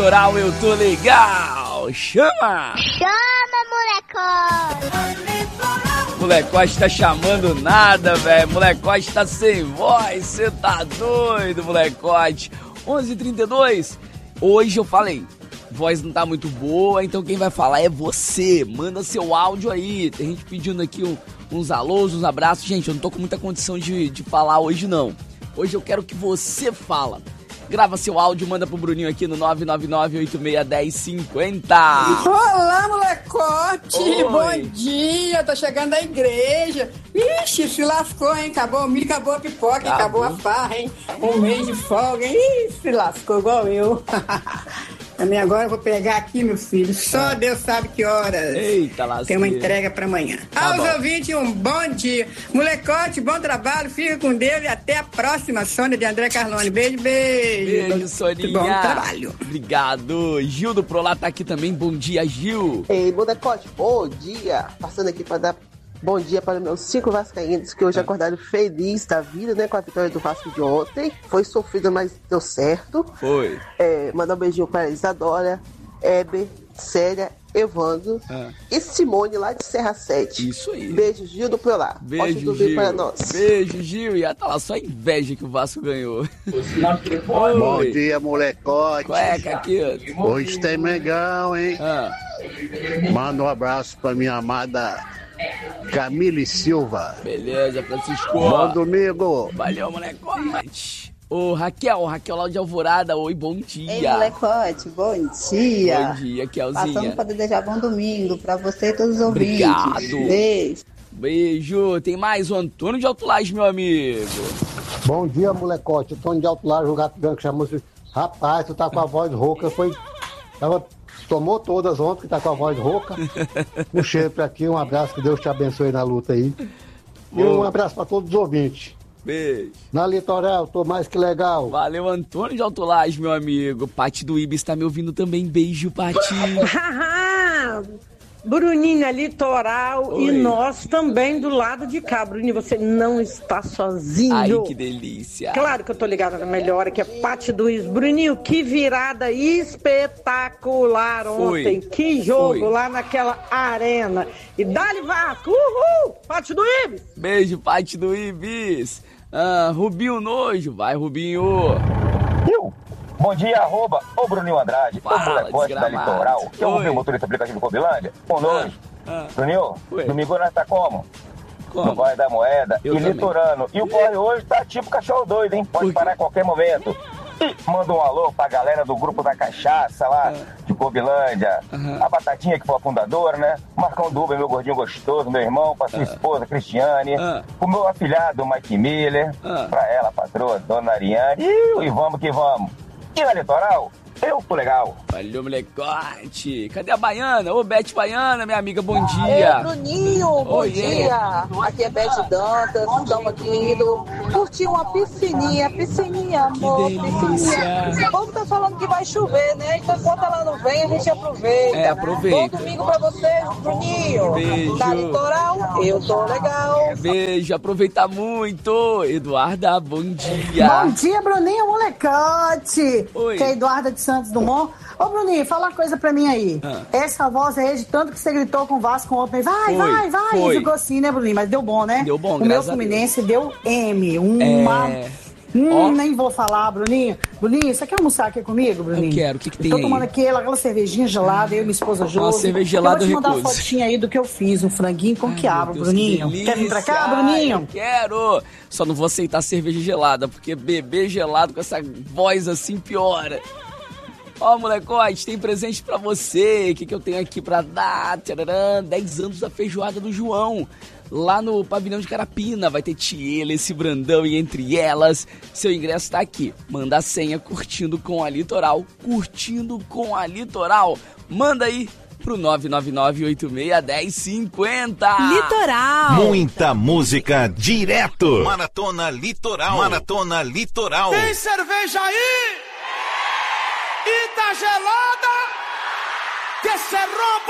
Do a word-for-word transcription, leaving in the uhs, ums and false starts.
Litoral, eu tô legal. Chama! Chama, molecote! Molecote tá chamando nada, velho. Molecote tá sem voz. Você tá doido, molecote. onze e trinta e dois. Hoje eu falei, voz não tá muito boa, então quem vai falar é você. Manda seu áudio aí. Tem gente pedindo aqui um, uns alôs, uns abraços. Gente, eu não tô com muita condição de, de falar hoje, não. Hoje eu quero que você fala. Grava seu áudio, manda pro Bruninho aqui no nove nove nove, oito seis um zero, cinco zero. Olá, molecote! Oi. Bom dia! Tô chegando da igreja. Ixi, se lascou, hein? Acabou o milho, acabou a pipoca, hein? Acabou a farra, hein? Um mês de folga, hein? Ih, se lascou igual eu. Também agora eu vou pegar aqui, meu filho. Só ah. Deus sabe que horas. Eita, lasqueira. Tem uma entrega pra amanhã. Tá Aos bom. ouvintes, um bom dia. Molecote, bom trabalho. Fica com Deus e até a próxima. Sônia de André Carlone. Beijo, beijo. Beijo, Soninha. Bom trabalho. Obrigado. Gil do Prolá tá aqui também. Bom dia, Gil. Ei, molecote, bom dia. Passando aqui pra dar bom dia para meus cinco vascaínos que hoje Ah. acordaram feliz da vida, né? Com a vitória do Vasco de ontem. Foi sofrido, mas deu certo. Foi. É, mandar um beijinho para Isadora, Heber, Célia, Evandro Ah. e Simone lá de Serra sete. Isso aí. Beijo, Gil do Prolá. Pode Beijo, dormir Gil. para nós. Beijo, Gil. E tá lá só inveja que o Vasco ganhou. Bom Oi. dia, molecote. Qual é, Caquito? Hoje tem Mengão, hein? Ah. Manda um abraço pra minha amada Camille Silva. Beleza, Francisco. Bom domingo. Valeu, molecote. Ô, Raquel, Raquel lá de Alvorada. Oi, bom dia. Ei, molecote, bom dia. Bom dia, Passando Kelzinha. para desejar bom domingo para você e todos os ouvintes. Obrigado. Beijo. Beijo. Tem mais o Antônio de Alto Lage, meu amigo. Bom dia, molecote. O Tony de Alto Lar, o Gato Branco, chamou-se. Rapaz, tu tá com a voz rouca. Foi. Tava... Tomou todas ontem, que tá com a voz rouca. Um cheiro pra aqui, um abraço, que Deus te abençoe na luta aí. E um abraço pra todos os ouvintes. Beijo. Na Litoral, tô mais que legal. Valeu, Antônio de Alto Lage, meu amigo. Pati do Ibis tá me ouvindo também. Beijo, Pati. Bruninha Litoral. Oi. E nós também do lado de cá. Bruninha, você não está sozinho. Ai, que delícia. Claro que eu tô ligada na melhor, que é Pati do Is. Bruninho, que virada espetacular Foi. ontem. Que jogo Foi. lá naquela arena. E dá-lhe Vasco. Uhul! Pati do Ibis. Beijo, Pati do Ibis. Ah, Rubinho Nojo. Vai, Rubinho. Eu? Bom dia, arroba, ô Bruninho Andrade, Fala, ô molecote da desgramado. Litoral, que eu Oi. ouvi o motorista aplicativo Cobilândia, conosco. Ah, Bruninho, Oi. domingo nós tá como? Como? No Corre da Moeda Eu e também. litorano. E o corre hoje tá tipo cachorro doido, hein? Pode Por quê? parar a qualquer momento. E manda um alô pra galera do grupo da cachaça lá, de Cobilândia. Aham. A Batatinha, que foi a fundadora, né? O Marcão Duba, meu gordinho gostoso, meu irmão, pra sua esposa, Cristiane. Ah. O meu afilhado, Mike Miller. Ah. Pra ela, a patroa, Dona Ariane. E vamos que vamos. E na Litoral, eu tô legal. Valeu, molecote. Cadê a Baiana? Ô, Bete Baiana, minha amiga, bom Ei, dia. Bruninho, bom Oi, dia. Aqui é Bete Dantas, estamos aqui indo curtir uma piscininha, piscininha, amor, Que delícia. piscininha. O povo tá falando que vai chover, né? Então enquanto ela não vem, a gente aproveita. É, aproveita. Bom domingo pra vocês, Bruninho. Beijo. Na Litoral, eu tô legal. Beijo, aproveita muito. Eduarda, bom dia. Bom dia, Bruninho, molecote. Oi. Que é Eduarda de Santos Dumont. Ô, Bruninho, fala uma coisa pra mim aí. Ah. Essa voz aí, de tanto que você gritou com o Vasco ontem. Vai, Foi, vai, vai. foi. E ficou assim, né, Bruninho? Mas deu bom, né? Deu bom, O meu graças a Fluminense deu M. Uma... É. Hum, Ó. nem vou falar, Bruninho. Bruninho, você quer almoçar aqui comigo, Bruninho? Eu quero. O que que tem Tô aí? tomando aquela, aquela cervejinha gelada, eu e minha esposa Josi. cerveja gelada eu eu vou te mandar uma recuso. fotinha aí do que eu fiz, um franguinho com Ai, quiabo, meu Deus, Bruninho. que Quer vir pra cá, delícia. Bruninho? Ai, quero. Só não vou aceitar cerveja gelada, porque beber gelado com essa voz assim piora. Ó, molecote, tem presente pra você. O que, que eu tenho aqui pra dar? Tcharam, dez anos da feijoada do João. Lá no pavilhão de Carapina. Vai ter Tiela, esse Brandão e entre elas. Seu ingresso tá aqui. Manda a senha curtindo com a Litoral. Curtindo com a Litoral. Manda aí pro nove nove nove, oito seis um zero, cinco zero. Litoral. Muita música direto. Maratona Litoral. Maratona Litoral. Tem cerveja aí? E tá gelada? Que cê rouba